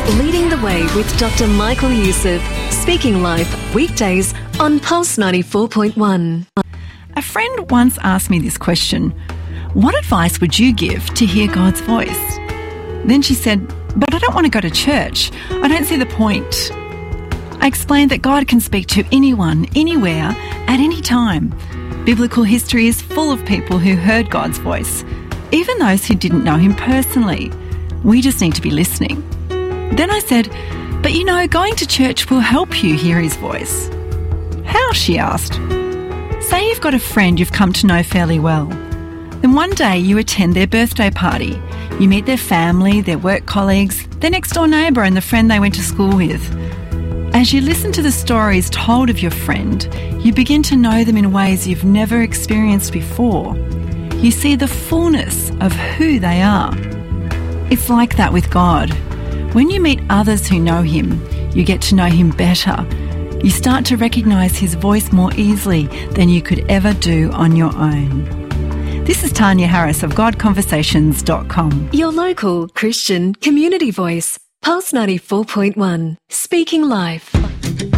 Leading the Way with Dr. Michael Youssef. Speaking live weekdays on Pulse 94.1. A friend once asked me this question: what advice would you give to hear God's voice? Then she said, but I don't want to go to church. I don't see the point. I explained that God can speak to anyone, anywhere, at any time. Biblical history is full of people who heard God's voice, even those who didn't know him personally. We just need to be listening. Then I said, but you know, going to church will help you hear his voice. How? She asked. Say you've got a friend you've come to know fairly well. Then one day you attend their birthday party. You meet their family, their work colleagues, their next door neighbour and the friend they went to school with. As you listen to the stories told of your friend, you begin to know them in ways you've never experienced before. You see the fullness of who they are. It's like that with God. When you meet others who know him, you get to know him better. You start to recognise his voice more easily than you could ever do on your own. This is Tanya Harris of GodConversations.com. Your local Christian community voice. Pulse 94.1. Speaking live.